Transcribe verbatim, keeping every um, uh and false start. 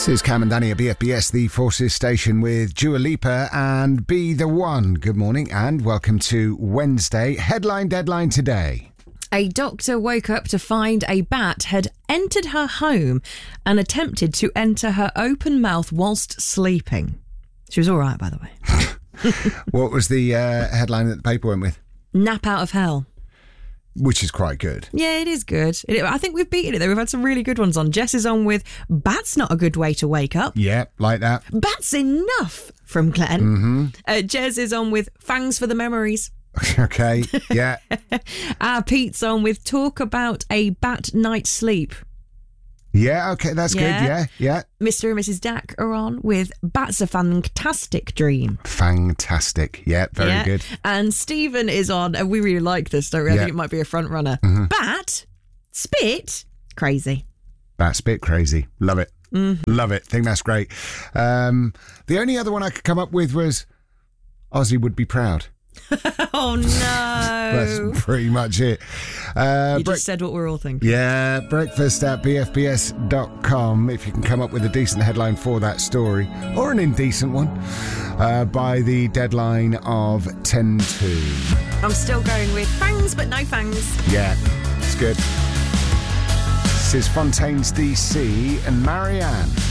This is Cam and Danny at B F B S, the Forces station, with Dua Lipa and Be The One. Good morning and welcome to Wednesday. Headline deadline today. A doctor woke up to find a bat had entered her home and attempted to enter her open mouth whilst sleeping. She was all right, by the way. What was the uh, headline that the paper went with? Nap out of hell. Which is quite good. Yeah, it is good. It, I think we've beaten it though. We've had some really good ones on. Jess is on with Bat's not a good way to wake up. Yeah, like that. Bat's enough from Glenn. Mm-hmm. Uh, Jez is on with Fangs for the Memories. Okay, yeah. Our Pete's on with Talk About a Bat Night's Sleep. Yeah, okay, that's Yeah. good, yeah, yeah. Mister and Missus Dack are on with Bat's a Fantastic Dream. Fantastic, yeah, very Yeah. good. And Stephen is on, and we really like this, don't we? I Yeah. think it might be a front runner. Mm-hmm. Bat, spit, crazy. That's a bit crazy. Love it. Mm-hmm. Love it. Think that's great. Um, the only other one I could come up with was Ozzy would be proud. Oh, no. That's pretty much it. Uh, you bre- just said what we're all thinking. yeah, breakfast at b f b s dot com if you can come up with a decent headline for that story, or an indecent one, uh, by the deadline of ten to. I'm still going with fangs, but no fangs. Yeah, it's good. This is Fontaines D C and Marianne.